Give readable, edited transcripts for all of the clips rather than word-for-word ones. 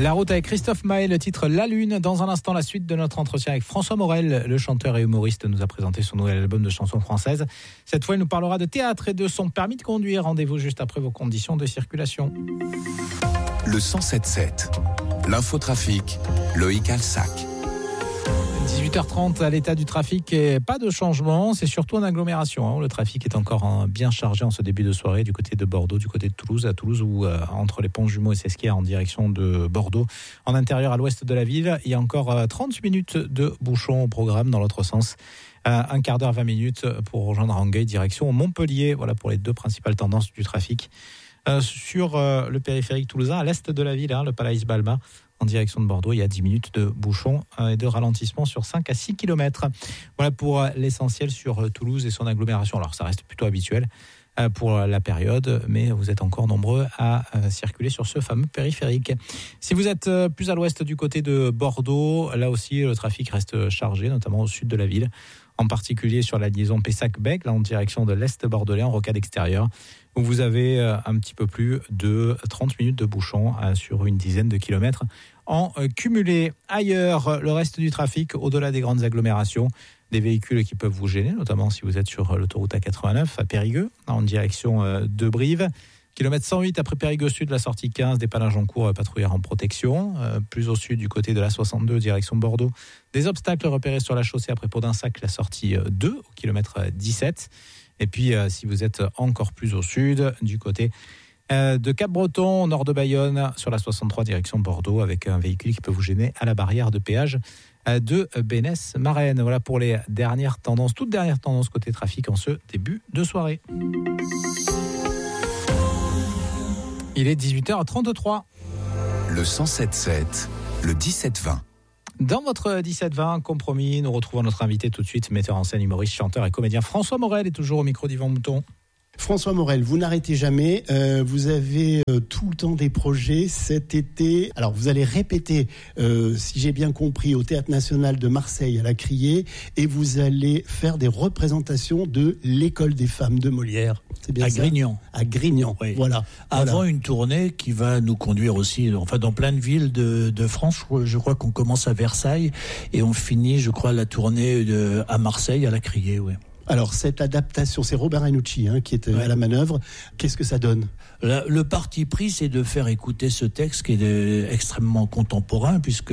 La route avec Christophe Maé, le titre La Lune. Dans un instant, la suite de notre entretien avec François Morel, le chanteur et humoriste, nous a présenté son nouvel album de chansons françaises. Cette fois, il nous parlera de théâtre et de son permis de conduire. Rendez-vous juste après vos conditions de circulation. Le 107.7, l'infotrafic, Loïc Alsac. 18h30 à l'état du trafic et pas de changement, c'est surtout en agglomération. Le trafic est encore bien chargé en ce début de soirée du côté de Bordeaux, du côté de Toulouse, à Toulouse où entre les ponts Jumeaux et Sesquières en direction de Bordeaux, en intérieur à l'ouest de la ville, il y a encore 30 minutes de bouchons au programme dans l'autre sens. Un quart d'heure, 20 minutes pour rejoindre Angueil, direction Montpellier. Voilà pour les deux principales tendances du trafic. Sur le périphérique toulousain, à l'est de la ville, le Palais Balma, en direction de Bordeaux, il y a 10 minutes de bouchons et de ralentissement sur 5 à 6 km. Voilà pour l'essentiel sur Toulouse et son agglomération. Alors ça reste plutôt habituel pour la période, mais vous êtes encore nombreux à circuler sur ce fameux périphérique. Si vous êtes plus à l'ouest du côté de Bordeaux, là aussi le trafic reste chargé, notamment au sud de la ville, en particulier sur la liaison Pessac-Bec, là en direction de l'Est bordelais, en rocade extérieure, où vous avez un petit peu plus de 30 minutes de bouchons sur une dizaine de kilomètres en cumulé. Ailleurs, le reste du trafic, au-delà des grandes agglomérations, des véhicules qui peuvent vous gêner, notamment si vous êtes sur l'autoroute A89 à Périgueux, en direction de Brive. Kilomètre 108 après Périgueux Sud, la sortie 15, dépannage en cours, patrouillère en protection. Plus au sud, du côté de la 62, direction Bordeaux, des obstacles repérés sur la chaussée après Pau-d'Insac, la sortie 2, au kilomètre 17. Et puis, si vous êtes encore plus au sud, du côté de Cap-Breton, au nord de Bayonne, sur la 63, direction Bordeaux, avec un véhicule qui peut vous gêner à la barrière de péage de Bénesse-Marennes. Voilà pour les dernières tendances, toutes dernières tendances côté trafic en ce début de soirée. Il est 18h33. Le 107.7, le 17-20. Dans votre 17-20, compromis, nous retrouvons notre invité tout de suite, metteur en scène, humoriste, chanteur et comédien François Morel est toujours au micro d'Yvan Mouton. François Morel, vous n'arrêtez jamais, vous avez tout le temps des projets cet été. Alors vous allez répéter, si j'ai bien compris, au Théâtre National de Marseille à la Criée, et vous allez faire des représentations de l'École des femmes de Molière. C'est bien à ça ? Grignan. À Grignan, oui. Voilà. Avant une tournée qui va nous conduire aussi, enfin dans plein de villes de France. Je crois qu'on commence à Versailles et on finit, je crois, la tournée à Marseille à la Criée, oui. Alors cette adaptation, c'est Robert Ranucci qui est à la manœuvre. Qu'est-ce que ça donne ? Le parti pris, c'est de faire écouter ce texte qui est extrêmement contemporain, puisque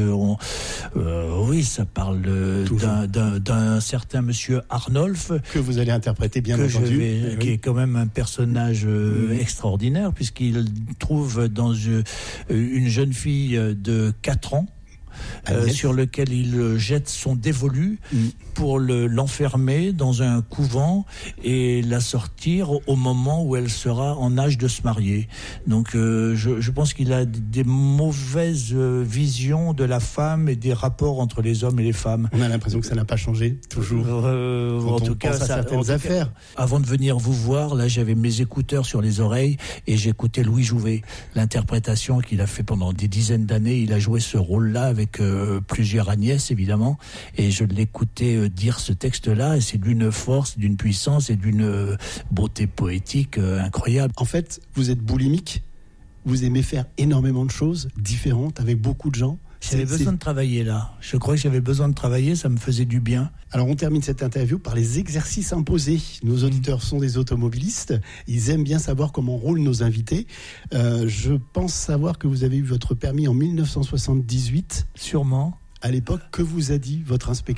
ça parle d'un certain monsieur Arnolphe que vous allez interpréter bien entendu, qui est quand même un personnage extraordinaire, puisqu'il trouve dans une jeune fille de 4 ans. Sur lequel il jette son dévolu pour l'enfermer dans un couvent et la sortir au moment où elle sera en âge de se marier. Donc je pense qu'il a des mauvaises visions de la femme et des rapports entre les hommes et les femmes. On a l'impression que ça n'a pas changé, toujours. En tout cas, certaines affaires. Avant de venir vous voir, là, j'avais mes écouteurs sur les oreilles et j'écoutais Louis Jouvet. L'interprétation qu'il a fait pendant des dizaines d'années, il a joué ce rôle-là avec plusieurs Agnès, évidemment, et je l'écoutais dire ce texte-là, et c'est d'une force, d'une puissance et d'une beauté poétique incroyable. En fait, vous êtes boulimique, vous aimez faire énormément de choses différentes avec beaucoup de gens. J'avais besoin de travailler là. Je crois que j'avais besoin de travailler, ça me faisait du bien. Alors on termine cette interview par les exercices imposés. Nos auditeurs sont des automobilistes. Ils aiment bien savoir comment roulent nos invités. Je pense savoir que vous avez eu votre permis en 1978. Sûrement. À l'époque, que vous a dit votre inspecteur ?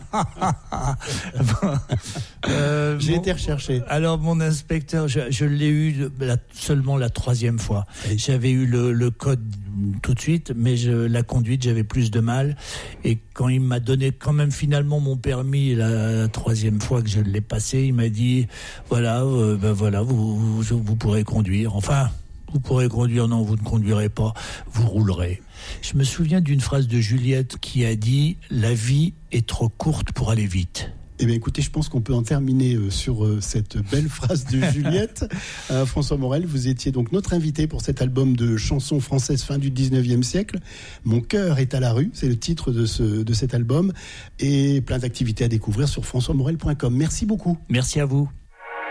J'ai été recherché. Alors, mon inspecteur, je l'ai eu seulement la 3e fois. J'avais eu le code tout de suite, mais la conduite, j'avais plus de mal. Et quand il m'a donné quand même finalement mon permis la 3e fois que je l'ai passé, il m'a dit, voilà, vous pourrez conduire. Enfin... Vous pourrez conduire, non, vous ne conduirez pas, vous roulerez. Je me souviens d'une phrase de Juliette qui a dit « La vie est trop courte pour aller vite ». Eh bien, écoutez, je pense qu'on peut en terminer sur cette belle phrase de Juliette. François Morel, vous étiez donc notre invité pour cet album de chansons françaises fin du 19e siècle. Mon cœur est à la rue, c'est le titre de cet album. Et plein d'activités à découvrir sur françoismorel.com. Merci beaucoup. Merci à vous.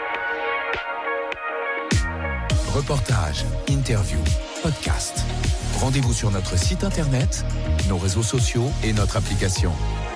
Reportage, interview, podcast. Rendez-vous sur notre site internet, nos réseaux sociaux et notre application.